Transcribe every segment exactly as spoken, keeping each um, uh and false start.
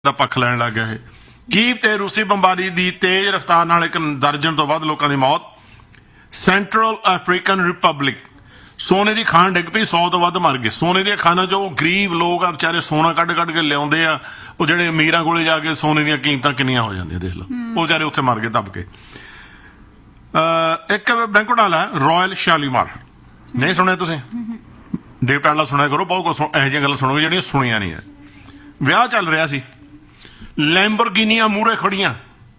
ਦਾ ਪੱਖ ਲੈਣ ਲੱਗ ਗਿਆ ਇਹ। ਕੀਵ ਤੇ ਰੂਸੀ ਬੰਬਾਰੀ ਦੀ ਤੇਜ਼ ਰਫ਼ਤਾਰ ਨਾਲ ਇੱਕ ਦਰਜਨ ਤੋਂ ਵੱਧ ਲੋਕਾਂ ਦੀ ਮੌਤ। ਸੈਂਟਰਲ ਅਫਰੀਕਨ ਰਿਪਬਲਿਕ ਸੋਨੇ ਦੀ ਖਾਨ ਡਿੱਗ ਪਈ, ਸੌ ਤੋਂ ਵੱਧ ਮਰ ਗਏ। ਸੋਨੇ ਦੀਆਂ ਖਾਨਾਂ 'ਚ ਉਹ ਗਰੀਬ ਲੋਕ ਆ ਵਿਚਾਰੇ ਸੋਨਾ ਕੱਢ ਕੱਢ ਕੇ ਲਿਆਉਂਦੇ ਆ, ਉਹ ਜਿਹੜੇ ਅਮੀਰਾਂ ਕੋਲੇ ਜਾ ਕੇ ਸੋਨੇ ਦੀਆਂ ਕੀਮਤਾਂ ਕਿੰਨੀਆਂ ਹੋ ਜਾਂਦੀਆਂ ਦੇਖ ਲਓ, ਉਹ ਵਿਚਾਰੇ ਉੱਥੇ ਮਰ ਗਏ ਦੱਬ ਕੇ। ਇੱਕ ਬੈਂਕ ਘੁਟਾਲਾ ਰਾਇਲ ਸ਼ਾਲੀਮਾਰ, ਨਹੀਂ ਸੁਣਿਆ ਤੁਸੀਂ? ਡੇਵ ਟਾਡਲਾ ਸੁਣਿਆ ਕਰੋ, ਬਹੁਤ ਕੁਛ ਇਹੋ ਜਿਹੀਆਂ ਗੱਲਾਂ ਸੁਣੋਗੇ ਜਿਹੜੀਆਂ ਸੁਣੀਆਂ ਨਹੀਂ ਹੈ। ਵਿਆਹ ਚੱਲ ਰਿਹਾ ਸੀ, ਲੈਂਬਰਗਿਨੀਆਂ ਮੂਹਰੇ ਖੜੀਆਂ,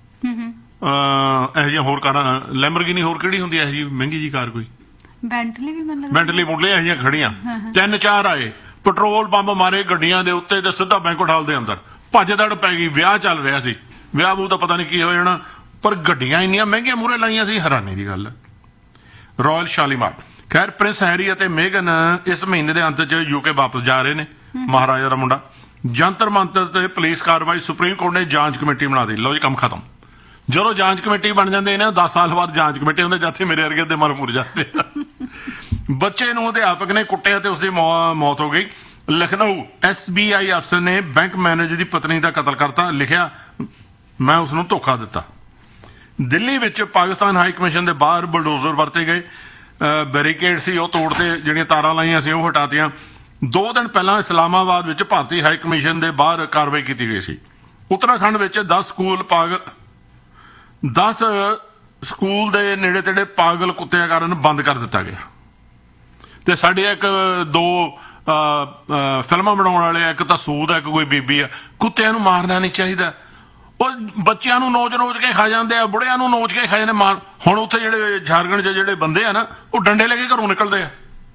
ਇਹੋ ਜਿਹੀਆਂ ਹੋਰ ਕਾਰਾਂ। ਲੈਂਬਰਗਿਨੀ ਹੋਰ ਕਿਹੜੀ ਹੁੰਦੀ ਹੈ ਇਹੋ ਜਿਹੀ ਮਹਿੰਗੀ ਜੀ ਕਾਰ? ਕੋਈ ਬੈਂਟਲੀ ਵੀ ਮੈਨੂੰ ਬੈਂਟਲੀ ਮੁੱਢਲੇ ਇਹੋ ਜਿਹੀਆਂ ਖੜੀਆਂ। ਤਿੰਨ ਚਾਰ ਆਏ, ਪੈਟਰੋਲ ਪੰਪ ਮਾਰੇ ਗੱਡੀਆਂ ਦੇ ਉੱਤੇ ਤੇ ਸਿੱਧਾ ਬੈਂਕ ਹਾਲ ਦੇ ਅੰਦਰ ਭੱਜ ਦੜ ਪੈ ਗਈ। ਵਿਆਹ ਚੱਲ ਰਿਹਾ ਸੀ, ਵਿਆਹ ਬੂ ਤਾਂ ਪਤਾ ਨਹੀਂ ਕੀ ਹੋ ਜਾਣਾ, ਪਰ ਗੱਡੀਆਂ ਇੰਨੀਆਂ ਮਹਿੰਗੀਆਂ ਮੂਹਰੇ ਲਾਈਆਂ ਸੀ, ਹੈਰਾਨੀ ਦੀ ਗੱਲ। ਰਾਇਲ ਸ਼ਾਲੀਮਾਰ। ਖੈਰ, ਪ੍ਰਿੰਸ ਹੈਰੀ ਅਤੇ ਮੇਗਨ ਇਸ ਮਹੀਨੇ ਦੇ ਅੰਤ 'ਚ ਯੂਕੇ ਵਾਪਸ ਜਾ ਰਹੇ ਨੇ, ਮਹਾਰਾਜਾ ਦਾ ਮੁੰਡਾ। ਜੰਤਰ ਮੰਤਰ ਤੇ ਪੁਲਿਸ ਕਾਰਵਾਈ, ਸੁਪਰੀਮ ਕੋਰਟ ਨੇ ਜਾਂਚ ਕਮੇਟੀ ਬਣਾ ਦਿੱਤੀ। ਲਓ ਜੀ, ਕੰਮ ਖਤਮ। ਜਦੋਂ ਜਾਂਚ ਕਮੇਟੀ ਬਣ ਜਾਂਦੇ ਨੇ ਦਸ ਸਾਲ ਬਾਅਦ ਜਾਂਚ ਕਮੇਟੀ ਹੁੰਦੇ, ਜਾਥੇ ਮੇਰੇ ਵਰਗੇ ਦੇ ਮਰ ਮੁਰ ਜਾਂਦੇ। ਬੱਚੇ ਨੂੰ ਅਧਿਆਪਕ ਨੇ ਕੁੱਟਿਆ ਤੇ ਉਸਦੀ ਮੌਤ ਹੋ ਗਈ। ਲਖਨਊ ਐਸ ਬੀ ਆਈ ਅਫਸਰ ਨੇ ਬੈਂਕ ਮੈਨੇਜਰ ਦੀ ਪਤਨੀ ਦਾ ਕਤਲ ਕਰਤਾ, ਲਿਖਿਆ ਮੈਂ ਉਸਨੂੰ ਧੋਖਾ ਦਿੱਤਾ। ਦਿੱਲੀ ਵਿੱਚ ਪਾਕਿਸਤਾਨ ਹਾਈ ਕਮਿਸ਼ਨ ਦੇ ਬਾਹਰ ਬਲਡੋਜ਼ਰ ਵਰਤੇ ਗਏ, ਬੈਰੀਕੇਡ ਸੀ ਉਹ ਤੋੜਤੇ, ਜਿਹੜੀਆਂ ਤਾਰਾਂ ਲਾਈਆਂ ਸੀ ਉਹ ਹਟਾਤੀਆਂ। ਦੋ ਦਿਨ ਪਹਿਲਾਂ ਇਸਲਾਮਾਬਾਦ ਵਿੱਚ ਭਾਰਤੀ ਹਾਈ ਕਮਿਸ਼ਨ ਦੇ ਬਾਹਰ ਕਾਰਵਾਈ ਕੀਤੀ ਗਈ ਸੀ। ਉੱਤਰਾਖੰਡ ਵਿੱਚ ਦਸ ਸਕੂਲ ਪਾਗਲ ਦਸ ਸਕੂਲ ਦੇ ਨੇੜੇ ਤੇੜੇ ਪਾਗਲ ਕੁੱਤਿਆਂ ਕਾਰਨ ਬੰਦ ਕਰ ਦਿੱਤਾ ਗਿਆ। ਤੇ ਸਾਡੇ ਇੱਕ ਦੋ ਫਿਲਮਾਂ ਬਣਾਉਣ ਵਾਲੇ, ਇੱਕ ਤਾਂ ਸੂਦ ਹੈ, ਇੱਕ ਕੋਈ ਬੀਬੀ ਆ। ਕੁੱਤਿਆਂ ਨੂੰ ਮਾਰਨਾ ਨਹੀਂ ਚਾਹੀਦਾ, ਉਹ ਬੱਚਿਆਂ ਨੂੰ ਨੋਚ ਨੋਚ ਕੇ ਖਾ ਜਾਂਦੇ ਆ, ਬੁੜਿਆਂ ਨੂੰ ਨੋਚ ਕੇ ਖਾ ਜਾਂਦੇ ਮਾਰ। ਹੁਣ ਉੱਥੇ ਜਿਹੜੇ ਝਾਰਖੰਡ 'ਚ ਜਿਹੜੇ ਬੰਦੇ ਆ ਨਾ, ਉਹ ਡੰਡੇ ਲੈ ਕੇ ਘਰੋਂ ਨਿਕਲਦੇ ਆ।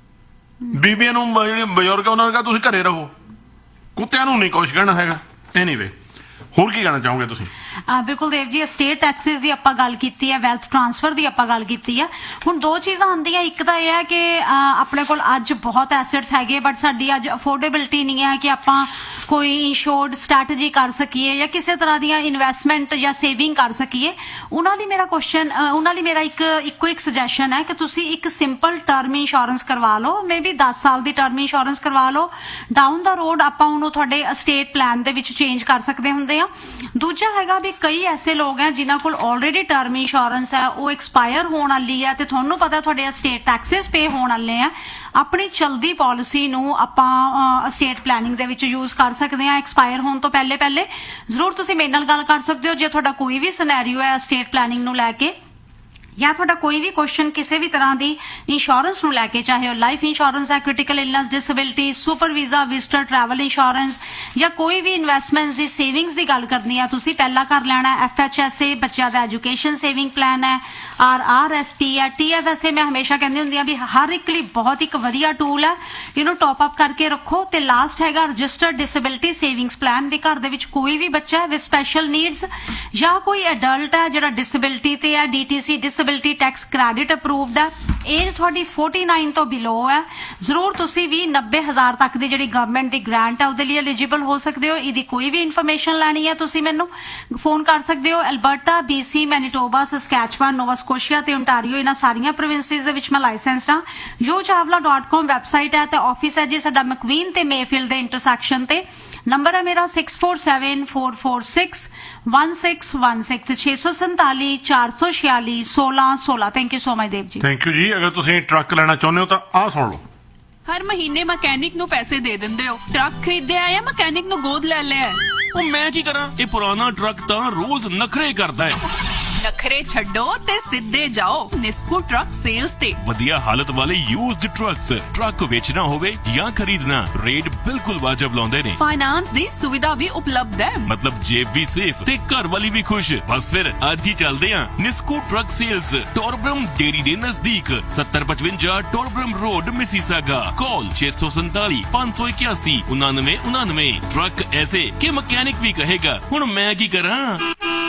ਬੀਬੀਆਂ ਨੂੰ, ਜਿਹੜੇ ਬਜ਼ੁਰਗ ਉਹਨਾਂ ਨੇ ਕਿਹਾ ਤੁਸੀਂ ਘਰੇ ਰਹੋ, ਕੁੱਤਿਆਂ ਨੂੰ ਨਹੀਂ ਕੁਛ ਕਹਿਣਾ ਹੈਗਾ। ਐਨੀਵੇ, ਹੋਰ ਕੀ ਕਹਿਣਾ ਚਾਹੋਗੇ ਤੁਸੀਂ? ਬਿਲਕੁਲ ਦੇਵ ਜੀ, ਸਟੇਟ ਟੈਕਸਿਸ ਦੀ ਆਪਾਂ ਗੱਲ ਕੀਤੀ ਹੈ, ਵੈਲਥ ਟ੍ਰਾਂਸਫਰ ਦੀ ਆਪਾਂ ਗੱਲ ਕੀਤੀ ਹੈ। ਹੁਣ ਦੋ ਚੀਜ਼ਾਂ ਆਉਂਦੀਆਂ, ਇੱਕ ਤਾਂ ਇਹ ਹੈ ਕਿ ਆਪਣੇ ਕੋਲ ਅੱਜ ਬਹੁਤ ਐਸੈਟਸ ਹੈਗੇ, ਬਟ ਸਾਡੀ ਅੱਜ ਅਫੋਰਡੇਬਿਲਿਟੀ ਨਹੀਂ ਹੈ ਕਿ ਆਪਾਂ ਕੋਈ ਇੰਸ਼ੋਰਡ ਸਟ੍ਰੈਟਜੀ ਕਰ ਸਕੀਏ ਜਾਂ ਕਿਸੇ ਤਰ੍ਹਾਂ ਦੀਆਂ ਇਨਵੈਸਟਮੈਂਟ ਜਾਂ ਸੇਵਿੰਗ ਕਰ ਸਕੀਏ। ਉਹਨਾਂ ਲਈ ਮੇਰਾ ਕੁਐਸਚਨ, ਉਹਨਾਂ ਲਈ ਮੇਰਾ ਇੱਕ ਇੱਕੋ ਇੱਕ ਸੁਜੈਸ਼ਨ ਹੈ ਕਿ ਤੁਸੀਂ ਇੱਕ ਸਿੰਪਲ ਟਰਮ ਇੰਸ਼ੋਰੈਂਸ ਕਰਵਾ ਲਓ, ਮੇ ਬੀ ਦਸ ਸਾਲ ਦੀ ਟਰਮ ਇੰਸ਼ੋਰੈਂਸ ਕਰਵਾ ਲਓ। ਡਾਊਨ ਦਾ ਰੋਡ ਆਪਾਂ ਉਹਨੂੰ ਤੁਹਾਡੇ ਅਸਟੇਟ ਪਲਾਨ ਦੇ ਵਿੱਚ ਚੇਂਜ ਕਰ ਸਕਦੇ ਹੁੰਦੇ ਆ। ਦੂਜਾ ਹੈਗਾ ਵੀ ਕਈ ਐਸੇ ਲੋਕ ਹੈ ਜਿਨ੍ਹਾਂ ਕੋਲ ਆਲਰੇਡੀ ਟਰਮ ਇੰਸ਼ੋਰੈਂਸ ਹੈ, ਉਹ ਐਕਸਪਾਇਰ ਹੋਣ ਵਾਲੀ ਹੈ ਤੇ ਤੁਹਾਨੂੰ ਪਤਾ ਤੁਹਾਡੇ ਅਸਟੇਟ ਟੈਕਸਿਸ ਪੇ ਹੋਣ ਵਾਲੇ ਆ। ਆਪਣੀ ਚਲਦੀ ਪਾਲਿਸੀ ਨੂੰ ਆਪਾਂ ਅਸਟੇਟ ਪਲੈਨਿੰਗ ਦੇ ਵਿੱਚ ਯੂਜ਼ ਕਰ ਸਕਦੇ ਆ ਐਕਸਪਾਇਰ ਹੋਣ ਤੋਂ ਪਹਿਲੇ ਪਹਿਲੇ। ਜ਼ਰੂਰ ਤੁਸੀਂ ਮੇਰੇ ਨਾਲ ਗੱਲ ਕਰ ਸਕਦੇ ਹੋ ਜੇ ਤੁਹਾਡਾ ਕੋਈ ਵੀ ਸਿਨੈਰੀਓ ਹੈ ਅਸਟੇਟ ਪਲੈਨਿੰਗ ਨੂੰ ਲੈ ਕੇ, ਜਾਂ ਤੁਹਾਡਾ ਕੋਈ ਵੀ ਕੁਐਸਚਨ ਕਿਸੇ ਵੀ ਤਰ੍ਹਾਂ ਦੀ ਇੰਸ਼ੋਰੈਂਸ ਨੂੰ ਲੈ ਕੇ, ਚਾਹੇ ਉਹ ਲਾਈਫ ਇੰਸ਼ੋਰੈਂਸ ਹੈ, critical illness, disability, super visa, visitor travel insurance, ਜਾਂ ਕੋਈ ਵੀ ਇਨਵੈਸਟਮੈਂਟਸ ਦੀ ਸੇਵਿੰਗਸ ਦੀ ਗੱਲ ਕਰਨੀ ਹੈ, ਤੁਸੀਂ ਪਹਿਲਾਂ ਕਰ ਲੈਣਾ ਐਫ ਐਚ ਐਸ ਏ, ਬੱਚਿਆਂ ਦਾ ਐਜੂਕੇਸ਼ਨ ਸੇਵਿੰਗ ਪਲਾਨ ਹੈ, ਆਰ ਆਰ ਐਸ ਪੀ ਹੈ, ਟੀ ਐਫ ਐਸ ਏ। ਮੈਂ ਹਮੇਸ਼ਾ ਕਹਿੰਦੀ ਹੁੰਦੀ ਹਾਂ ਵੀ ਹਰ ਇੱਕ ਲਈ ਬਹੁਤ ਇੱਕ ਵਧੀਆ ਟੂਲ ਹੈ, ਇਹਨੂੰ ਟੌਪ ਅਪ ਕਰਕੇ ਰੱਖੋ। ਤੇ ਲਾਸਟ ਹੈਗਾ ਰਜਿਸਟਰਡ ਡਿਸੇਬਿਲਿਟੀ ਸੇਵਿੰਗਸ ਪਲਾਨ, ਵੀ ਘਰ ਦੇ ਵਿੱਚ ਕੋਈ ਵੀ ਬੱਚਾ ਹੈ ਵਿਦ ਸਪੈਸ਼ਲ ਨੀਡਸ ਜਾਂ ਕੋਈ ਅਡਲਟ ਹੈ ਜਿਹੜਾ ਡਿਸੇਬਿਲਿਟੀ ਤੇ ਹੈ, D T C disability tax credit approved ਹੈ, ਏਜ ਤੁਹਾਡੀ ਉਨਤਾਲੀ ਤੋਂ ਬਿਲੋ ਹੈ, ਜ਼ਰੂਰ ਤੁਸੀਂ ਵੀ ਨੱਬੇ ਹਜ਼ਾਰ ਤੱਕ ਦੀ ਜਿਹੜੀ ਗਵਰਨਮੈਂਟ ਦੀ ਗ੍ਰਾਂਟ ਹੈ ਉਹਦੇ ਲਈ ਐਲੀਜੀਬਲ ਹੋ ਸਕਦੇ ਹੋ। ਇਹਦੀ ਕੋਈ ਵੀ ਇਨਫੋਰਮੇਸ਼ਨ ਲੈਣੀ ਹੈ ਤੁਸੀਂ ਮੈਨੂੰ ਫੋਨ ਕਰ ਸਕਦੇ ਹੋ। ਅਲਬਰਟਾ, ਬੀਸੀ, ਮੈਨੀਟੋਬਾ, ਸਸਕੈਚੁਆਨ, ਨੋਵਾ ਸਕੋਸ਼ੀਆ ਤੇ ਓਨਟਾਰੀਓ, ਇਹਨਾਂ ਸਾਰੀਆਂ ਪ੍ਰੋਵਿੰਸਿਸ ਦੇ ਵਿੱਚ ਮੈਂ ਲਾਇਸੈਂਸਡ ਹਾਂ। You Chawla dot com website ਹੈ ਤੇ ਆਫਿਸ ਹੈ ਜੀ ਸਾਡਾ ਮੈਕਵੀਨ ਤੇ ਮੇਫੀਲਡ ਦੇ ਇੰਟਰਸੈਕਸ਼ਨ ਤੇ। ਨੰਬਰ ਹੈ ਮੇਰਾ six four seven four four six one six one six, ਛੇ ਸੌ ਸੰਤਾਲੀ ਚਾਰ ਸੌ ਛਿਆਲੀ ਸੋਲਾਂ ਸੋਲਾਂ। Thank you so much Dev ji. Thank you ਜੀ। ਅਗਰ ਤੁਸੀਂ ਟਰੱਕ ਲੈਣਾ ਚਾਹੁੰਦੇ ਹੋ ਤਾਂ ਆਹ ਸੁਣ ਲਓ। ਹਰ ਮਹੀਨੇ ਮਕੈਨਿਕ ਨੂੰ ਪੈਸੇ ਦੇ ਦਿੰਦੇ ਹੋ, ਟਰੱਕ ਖਰੀਦਿਆ ਜਾਂ ਮਕੈਨਿਕ ਨੂੰ ਗੋਦ ਲੈ ਲਿਆ? ਉਹ ਮੈਂ ਕੀ ਕਰਾਂ, ਇਹ ਪੁਰਾਣਾ ਟਰੱਕ ਤਾਂ ਰੋਜ਼ ਨਖਰੇ ਕਰਦਾ ਹੈ। ਨਖਰੇ ਛੱਡੋ ਤੇ ਸਿੱਧੇ ਜਾਓ ਨਿਸਕੂ ਟਰੱਕ ਸੇਲਸ ਤੇ। ਵਧੀਆ ਹਾਲਤ ਵਾਲੇ ਯੂਜ਼ਡ ਟਰੱਕਸ, ਟਰੱਕ ਵੇਚਣਾ ਹੋਵੇ ਜਾਂ ਖਰੀਦਣਾ, ਰੇਟ ਬਿਲਕੁਲ ਵਾਜਬ ਲਾਉਂਦੇ ਨੇ। ਫਾਈਨਾਂਸ ਦੀ ਸੁਵਿਧਾ ਵੀ ਉਪਲਬਧ ਹੈ, ਮਤਲਬ ਜੇਬ ਵੀ ਸੇਫ ਤੇ ਘਰ ਵਾਲੀ ਵੀ ਖੁਸ਼। ਬਸ ਫਿਰ ਅੱਜ ਹੀ ਚੱਲਦੇ ਆਂ ਨਿਸਕੂ ਟਰੱਕ ਸੇਲਸ, ਟੋਰਬਰਮ ਡੇਰੀ ਦੇ ਨਜ਼ਦੀਕ, ਸੱਤਰ ਪਚਵੰਜਾ ਟੋਰਬਰਮ ਰੋਡ, ਮਿਸੀਸਾਗਾ। ਕਾਲ ਛੇ ਸੌ ਸੰਤਾਲੀ ਪੰਜ ਸੌ ਇਕਿਆਸੀ ਉਨਾਨਵੇਂ ਉਨਾਨਵੇਂ। ਟਰੱਕ ਐਸੇ ਕਿ ਮਕੈਨਿਕ ਵੀ ਕਹੇਗਾ ਹੁਣ ਮੈਂ ਕੀ ਕਰਾਂ।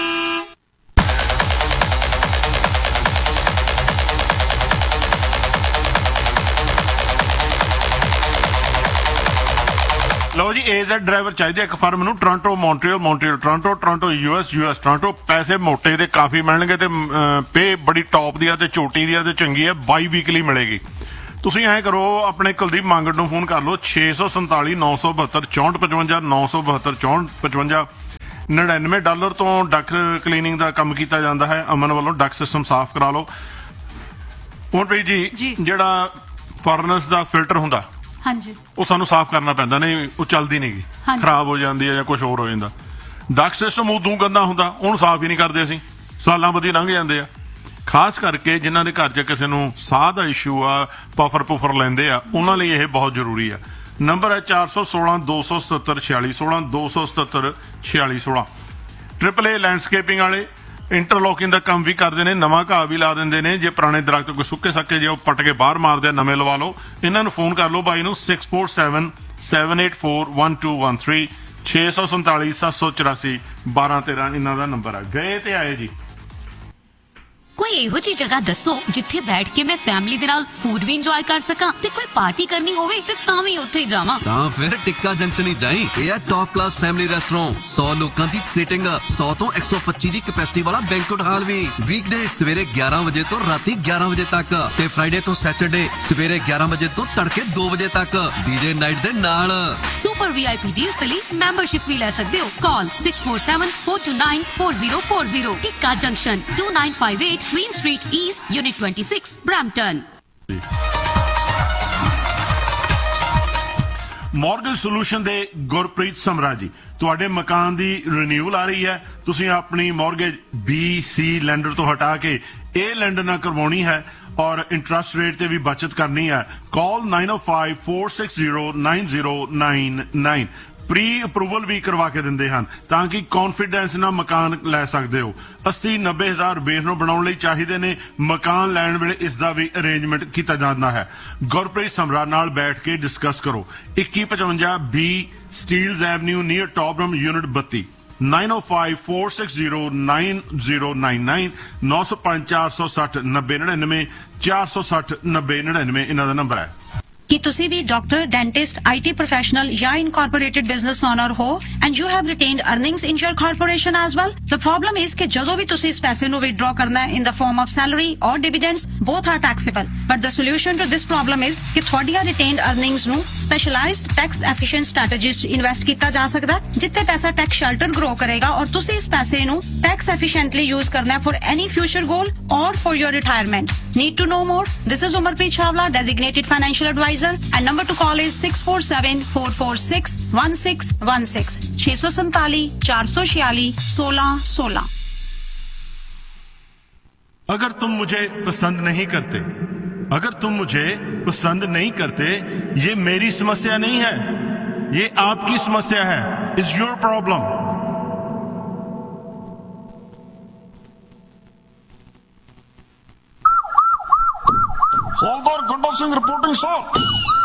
ਲਓ ਜੀ, ਏ ਜ਼ੈਡ ਡਰਾਈਵਰ ਚਾਹੀਦੇ ਇੱਕ ਫਰਮ ਨੂੰ, Toronto, Montreal, Montreal Toronto, Toronto U S, U S Toronto. ਪੈਸੇ ਮੋਟੇ ਤੇ ਕਾਫੀ ਮਿਲਣਗੇ ਤੇ ਪੇ ਬੜੀ ਟੌਪ ਦੀ ਆ ਤੇ ਚੋਟੀ ਦੀ ਆ ਤੇ ਚੰਗੀ ਆ, ਬਾਈ ਵੀਕਲੀ ਮਿਲੇਗੀ। ਤੁਸੀਂ ਐਂ ਕਰੋ, ਆਪਣੇ ਕੁਲਦੀਪ ਮੰਗੜ ਨੂੰ ਫੋਨ ਕਰ ਲਓ, ਛੇ ਸੌ ਸੰਤਾਲੀ ਨੌ ਸੌ ਬਹੱਤਰ ਚੌਂਹਠ ਪਚਵੰਜਾ, ਨੌ ਸੌ ਬਹੱਤਰ ਚੌਂਹਠ ਪਚਵੰਜਾ। ਨੜਿਨਵੇਂ ਡਾਲਰ ਤੋਂ ਡਕ ਕਲੀਨਿੰਗ ਦਾ ਕੰਮ ਕੀਤਾ ਜਾਂਦਾ ਹੈ। ਅਮਨ ਵੱਲੋਂ ਡਕ ਸਿਸਟਮ ਸਾਫ਼ ਕਰਾ ਲਓ। ਮਨਪ੍ਰੀਤ ਜੀ, ਜੀ। ਜਿਹੜਾ ਫਰਨਸ ਦਾ ਫਿਲਟਰ ਹੁੰਦਾ ਹਾਂਜੀ, ਉਹ ਸਾਨੂੰ ਸਾਫ਼ ਕਰਨਾ ਪੈਂਦਾ, ਨਹੀਂ ਉਹ ਚੱਲਦੀ ਨਹੀਂਗੀ, ਹਾਂਜੀ। ਖਰਾਬ ਹੋ ਜਾਂਦੀ ਹੈ ਜਾਂ ਕੁਝ ਹੋਰ ਹੋ ਜਾਂਦਾ। ਡਕ ਸਿਸਟਮ ਉਦੋਂ ਗੰਦਾ ਹੁੰਦਾ, ਉਹਨੂੰ ਸਾਫ਼ ਹੀ ਨਹੀਂ ਕਰਦੇ ਅਸੀਂ, ਸਾਲਾਂ ਬੱਧੀ ਲੰਘ ਜਾਂਦੇ ਆ। ਖਾਸ ਕਰਕੇ ਜਿਨ੍ਹਾਂ ਦੇ ਘਰ 'ਚ ਕਿਸੇ ਨੂੰ ਸਾਹ ਦਾ ਇਸ਼ੂ ਆ, ਪਫਰ ਪੁਫਰ ਲੈਂਦੇ ਆ, ਉਹਨਾਂ ਲਈ ਇਹ ਬਹੁਤ ਜ਼ਰੂਰੀ ਆ। ਨੰਬਰ ਹੈ ਚਾਰ ਸੌ ਸੋਲਾਂ ਦੋ ਸੌ ਸਤੱਤਰ ਛਿਆਲੀ ਸੋਲਾਂ ਦੋ ਸੌ ਸਤੱਤਰ ਛਿਆਲੀ ਸੋਲਾਂ। ਟ੍ਰਿਪਲ ਏ ਲੈਂਡਸਕੇਪਿੰਗ ਵਾਲੇ ਇੰਟਰਲੋਕਿੰਗ ਦਾ ਕੰਮ ਵੀ ਕਰਦੇ ਨੇ, ਨਵਾਂ ਘਾਹ ਵੀ ਲਾ ਦਿੰਦੇ ਨੇ। ਜੇ ਪੁਰਾਣੇ ਦਰਖਤ ਕੋਈ ਸੁੱਕੇ ਸੱਕੇ ਜੇ ਉਹ ਪੱਟ ਕੇ ਬਾਹਰ ਮਾਰਦੇ ਆ, ਨਵੇਂ ਲਵਾ ਲਓ। ਇਹਨਾਂ ਨੂੰ ਫੋਨ ਕਰ ਲਓ ਬਾਈ ਨੂੰ six four seven seven eight four one two one three ਛੇ ਸੌ ਸੰਤਾਲੀ ਸੱਤ ਸੌ ਚੁਰਾਸੀ ਬਾਰਾਂ ਤੇਰਾਂ ਇਹਨਾਂ ਦਾ ਨੰਬਰ ਆ। ਗਏ ਤੇ ਆਏ ਜੀ। ਕੋਈ ਇਹੋ ਜਿਹੀ ਜਗ੍ਹਾ ਦੱਸੋ ਜਿੱਥੇ ਬੈਠ ਕੇ ਮੈਂ ਫੈਮਿਲੀ ਦੇ ਨਾਲ ਫੂਡ ਵੀ ਇੰਜੋਏ ਕਰ ਸਕਾਂ ਤੇ ਕੋਈ ਪਾਰਟੀ ਕਰਨੀ ਹੋਵੇ ਤੇ ਤਾਂ ਵੀ ਉੱਥੇ ਹੀ ਜਾਵਾਂ। ਤਾਂ ਫਿਰ ਟਿੱਕਾ ਜੰਕਸ਼ਨ ਹੀ ਜਾਈਂ। ਇਹ ਹੈ ਟੌਪ ਕਲਾਸ ਫੈਮਿਲੀ ਰੈਸਟੋਰੈਂਟ, ਸੌ ਲੋਕਾਂ ਦੀ ਸੀਟਿੰਗ, ਸੌ ਤੋਂ ਇੱਕ ਸੌ ਪੱਚੀ ਦੀ ਕੈਪੈਸਿਟੀ ਵਾਲਾ ਬੈਂਕੁਏਟ ਹਾਲ ਵੀ। ਵੀਕਡੇ ਸਵੇਰੇ ਗਿਆਰਾਂ ਵਜੇ ਤੋਂ ਰਾਤੀ ਗਿਆਰਾਂ ਵਜੇ ਤੱਕ ਤੇ ਫਰਾਈਡੇ ਤੋਂ ਸੈਟਰਡੇ ਸਵੇਰੇ ਗਿਆਰਾਂ ਵਜੇ ਤੋਂ ਤੜਕੇ ਦੋ ਵਜੇ ਤੱਕ ਡੀਜੇ ਨਾਈਟ ਦੇ ਨਾਲ। ਸੁਪਰ ਵੀਆਈਪੀ ਡੀਲਸ ਲਈ ਮੈਂਬਰਸ਼ਿਪ ਵੀ ਲੈ ਸਕਦੇ ਹੋ। ਕਾਲ six four seven four two nine four zero four zero. Tikka junction to nine five eight Queen Street East, Unit twenty-six, Brampton. Mortgage solution ਦੇ ਗੁਰਪ੍ਰੀਤ ਸਮਰਾ ਜੀ, ਤੁਹਾਡੇ ਮਕਾਨ ਦੀ ਰਿਨਿਊਅਲ ਆ ਰਹੀ ਹੈ। ਤੁਸੀਂ ਆਪਣੀ ਮੌਰਗੇਜ ਬੀ ਸੀ ਲੈਂਡਰ ਤੋਂ ਹਟਾ ਕੇ ਇਹ ਲੈਂਡਰ ਨਾਲ ਕਰਵਾਉਣੀ ਹੈ ਔਰ ਇੰਟਰਸਟ ਰੇਟ ਤੇ ਵੀ ਬਚਤ ਕਰਨੀ ਹੈ। ਕਾਲ ਨਾइन ओ five four six zero nine zero nine nine. Pre approval ਵੀ ਕਰਵਾ ਕੇ ਦਿੰਦੇ ਹਨ ਤਾਂ ਕਿ ਕੌਨਫੀਡੈਂਸ ਨਾਲ ਮਕਾਨ ਲੈ ਸਕਦੇ ਹੋ। अस्सी नब्बे ਹਜ਼ਾਰ ਬੇਸ ਨੂੰ ਬਣਾਉਣ ਲਈ ਚਾਹੀਦੇ ਨੇ। ਮਕਾਨ ਲੈਣ ਵੇਲੇ ਇਸ ਦਾ ਵੀ ਅਰੇਂਜਮੈਂਟ ਕੀਤਾ ਜਾਂਦਾ ਹੈ। ਗੁਰਪ੍ਰੀਤ ਸਮਰਾ ਨਾਲ ਬੈਠ ਕੇ ਡਿਸਕਸ ਕਰੋ। ਇੱਕੀ ਪਚਵੰਜਾ ਬੀ ਸਟੀਲਜ਼ ਐਵਨਿਊ ਨੀਅਰ ਟੌਪਰਮ ਯੂਨਿਟ ਬੱਤੀ नाइन ओ five four six zero nine zero nine nine नौ सौ पांच चार सौ सठ नब्बे नड़िनवे चार सौ सठ नब्बे नड़िनवे इन्हों का नंबर है। ਕਿ ਤੁਸੀਂ ਵੀ ਡਾਕਟਰ, ਡੈਂਟਿਸਟ, ਆਈਟੀ ਪ੍ਰੋਫੈਸ਼ਨਲ ਜਾਂ ਇਨਕਾਰਪੋਰੇਟਡ ਬਿਜ਼ਨਸ ਓਨਰ ਹੋ and you have ਰਿਟੇਨਡ earnings in your corporation as well. The problem is ਕਿ ਜਦੋਂ ਵੀ ਤੁਸੀਂ ਇਸ ਪੈਸੇ ਨੂੰ ਵਿਦਡਰਾ ਕਰਨਾ ਹੈ ਇਨ ਦ ਫਾਰਮ ਆਫ ਸੈਲਰੀ ਔਰ ਡਿਵੀਡੈਂਡਸ, both are taxable. But the solution to this problem is ਕਿ ਤੁਹਾਡੀਆਂ ਰਿਟੇਨਡ ਅਰਨਿੰਗਸ ਨੂੰ ਸਪੈਸ਼ਲਾਈਜ਼ਡ ਟੈਕਸ ਐਫੀਸ਼ੀਐਂਟ ਸਟ੍ਰੈਟਜੀਜ਼ 'ਚ ਇਨਵੈਸਟ ਕੀਤਾ ਜਾ ਸਕਦਾ, ਜਿੱਥੇ ਪੈਸਾ ਟੈਕਸ ਸ਼ੈਲਟਰ ਗਰੋ ਕਰੇਗਾ ਔਰ ਤੁਸੀਂ ਇਸ ਪੈਸੇ ਨੂੰ ਟੈਕਸ ਐਫੀਸ਼ੀਐਂਟਲੀ ਯੂਜ਼ ਕਰਨਾ ਹੈ ਫॉर ਐਨੀ ਫਿਊਚਰ ਗੋਲ ਔਰ for your retirement. Need to know more? This is Umarpreet Chawla, designated financial advisor, and number to call is six four seven four four six one six one six छह सौ सैंतालीस चार सौ छियालीस सोलह सोलह। अगर तुम मुझे पसंद नहीं करते, अगर तुम मुझे पसंद नहीं करते, ये मेरी समस्या नहीं है, ये आपकी समस्या है। It's your problem. हौलदार गड्ढा सिंह रिपोर्टिंग सर।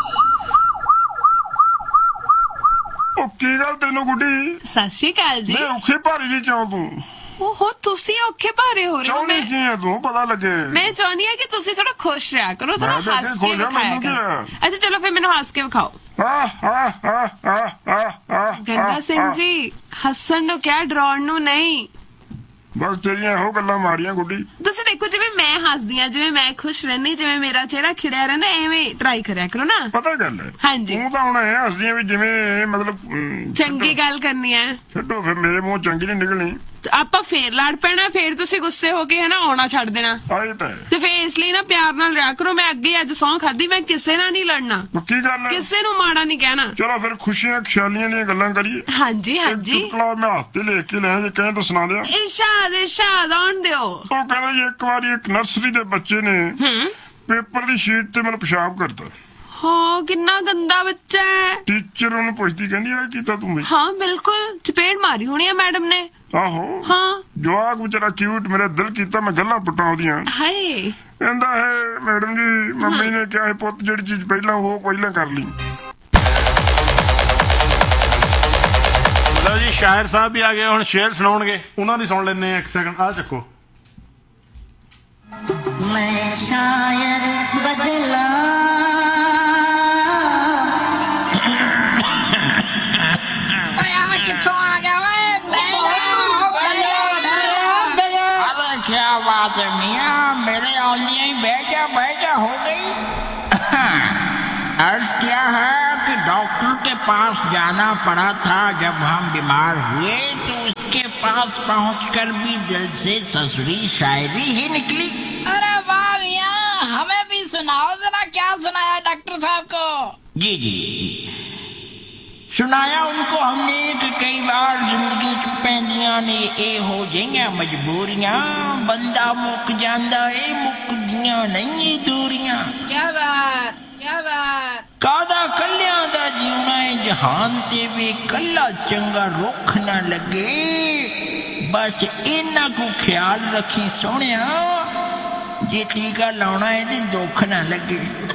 ਉਹ ਕੀ ਗੱਲ ਤੈਨੂੰ ਗੁੱਡੀ? ਸਤਿ ਸ਼੍ਰੀ ਅਕਾਲ ਜੀ। ਮੈਂ ਔਖੀ ਭਾਰੀ ਜੀ ਚਾਹ ਤੂੰ। ਓਹੋ, ਤੁਸੀਂ ਔਖੇ ਭਾਰੇ ਹੋ ਰਹੇ ਹੋ। ਚਾਹੁੰਦੀ ਕੀ ਹੈ ਤੂੰ? ਪਤਾ ਲੱਗੇ। ਮੈਂ ਚਾਹੁੰਦੀ ਹਾਂ ਕਿ ਤੁਸੀਂ ਥੋੜਾ ਖੁਸ਼ ਰਿਹਾ ਕਰੋ, ਥੋੜਾ ਮੈਂ ਤਾਂ ਹੱਸ ਕੇ ਖੁਸ਼ ਹਾਂ, ਵਿਖਾਇਆ ਮੈਨੂੰ ਕੀ ਕਰੋ। ਹੈ? ਅੱਛਾ ਚਲੋ ਫਿਰ ਮੈਨੂੰ ਹੱਸ ਕੇ ਵਿਖਾਓ। ਆਹ ਆਹ ਆਹ ਆਹ ਆਹ ਆਹ ਗੰਡਾ ਸਿੰਘ ਜੀ, ਹੱਸਣ ਨੂੰ ਕਿਹਾ, ਡਰਾਉਣ ਨੂੰ ਨਹੀਂ। ਬਸ ਤੇਰੀਆਂ ਇਹੋ ਗੱਲਾਂ ਮਾਰੀਆਂ ਗੁੱਡੀ। ਤੁਸੀਂ ਦੇਖੋ, ਜਿਵੇਂ ਮੈਂ ਹੱਸਦੀ ਆ, ਜਿਵੇਂ ਮੈਂ ਖੁਸ਼ ਰਹਿੰਦੀ, ਜਿਵੇਂ ਮੇਰਾ ਚਿਹਰਾ ਖਿੜਿਆ ਰਹਿੰਦਾ, ਐਵੇਂ ਟਰਾਈ ਕਰਿਆ ਕਰੋ ਨਾ। ਪਤਾ ਗੱਲ ਹੈ, ਹਾਂਜੀ। ਤੂੰ ਤਾਂ ਹੁਣ ਇਹ ਹੱਸਦੀਆਂ ਵੀ ਜਿਵੇਂ ਮਤਲਬ ਅਮ, ਚੰਗੀ ਗੱਲ ਕਰਨੀ ਹੈ। ਛੱਡੋ ਫਿਰ, ਮੇਰੇ ਮੂੰਹ ਚੰਗੀ ਨਹੀਂ ਨਿਕਲਣੀ। ਆਪਾਂ ਫੇਰ ਲੜ ਪੈਣਾ, ਫੇਰ ਤੁਸੀਂ ਗੁੱਸੇ ਹੋ ਕੇ ਹਨਾ ਆਉਣਾ ਛੱਡ ਦੇਣਾ। ਆਏ ਤਾਂ ਹੈ। ਤੇ ਫੇਰ ਇਸ ਲਈ ਨਾ ਪਿਆਰ ਨਾਲ ਰਿਹਾ ਕਰੋ। ਮੈਂ ਅੱਗੇ ਅੱਜ ਸਹੁੰ ਖਾਦੀ, ਮੈਂ ਕਿਸੇ ਨਾਲ ਨਹੀਂ ਲੜਨਾ, ਕੀ ਗੱਲ ਹੈ? ਕਿਸੇ ਨੂੰ ਮਾੜਾ ਨਹੀਂ ਕਹਿਣਾ। ਚਲੋ ਫਿਰ ਖੁਸ਼ੀਆਂ ਖਿਆਲੀਆਂ ਦੀਆਂ ਗੱਲਾਂ ਕਰੀਏ। ਹਾਂਜੀ ਹਾਂਜੀ। ਚੁਟਕਲਾ ਮੈਂ ਹੱਥ ਤੇ ਲੈ ਕੇ ਲਿਆ, ਜੇ ਕਹੇ ਤਾਂ ਸੁਣਾ ਦਿਆਂ। ਇਰਸ਼ਾਦ ਇਰਸ਼ਾਦ ਆਉਣ ਦਿਓ। ਉਹ ਕਹਿੰਦਾ ਜੀ ਇੱਕ ਵਾਰੀ ਇੱਕ ਨਰਸਰੀ ਦੇ ਬੱਚੇ ਨੇ ਪੇਪਰ ਦੀ ਸ਼ੀਟ ਤੇ ਮੈਨੂੰ ਪਿਸ਼ਾਬ ਕਰਤਾ। ਹਾਂ, ਕਿੰਨਾ ਗੰਦਾ ਬੱਚਾ ਹੈ। ਟੀਚਰ ਉਹਨੂੰ ਪੁੱਛਦੀ, ਕਹਿੰਦੀ ਆ ਕੀਤਾ ਤੂੰ ਵੀ? ਹਾਂ ਬਿਲਕੁਲ, ਚਪੇੜ ਮਾਰੀ ਹੋਣੀ ਆ ਮੈਡਮ ਨੇ। ਆਹੋ ਹਾਂ। ਜਵਾਕ ਵਿਚਾਰਾ ਕਿਊਟ, ਮੇਰਾ ਦਿਲ ਕੀਤਾ ਮੈਂ ਗੱਲਾਂ ਪੁੱਟਾਂ ਉਹਦੀਆਂ। ਹਾਏ। ਕਹਿੰਦਾ ਹੈ ਮੈਡਮ ਜੀ, ਮੰਮੀ ਨੇ ਕਿਹਾ ਹੈ ਪੁੱਤ ਜਿਹੜੀ ਚੀਜ਼ ਪਹਿਲਾਂ ਉਹ ਪਹਿਲਾਂ ਕਰ ਲਈ। ਲਓ ਜੀ, ਸ਼ਾਇਰ ਸਾਹਿਬ ਵੀ ਆ ਗਏ, ਹੁਣ ਸ਼ੇਰ ਸੁਣਾਉਣਗੇ, ਉਹਨਾਂ ਦੀ ਸੁਣ ਲੈਂਦੇ ਆ। ਇੱਕ ਸੈਕਿੰਡ, ਆ ਚੱਕੋ। मैं शायर बदला किथों आ गया? अरे क्या बात है मियाँ, मेरे औलिया ही बह जा बह जा हो गई। अर्ज क्या है कि डॉक्टर के पास जाना पड़ा था जब हम बीमार हुए, तो उसके पास पहुंचकर भी दिल से ससुरी शायरी ही निकली। अरे वाह मियां, हमें भी सुनाओ जरा, क्या सुनाया डॉक्टर साहब को? जी जी जी सुनाया उनको हमने कि कई बार जिंदगी च पैंदियां ने ए हो जाइयां मजबूरियां, बंदा मुक जांदा ए मुकदियां नहीं दूरियां। क्या बात, क्या बात। कादा कल्यां दा जीवना है जहान ते वे कल्ला चंगा रुख ना लगे, बस इन्ना को ख्याल रखी सोनिया, जे टीका लाउना है ते दुख ना लगे।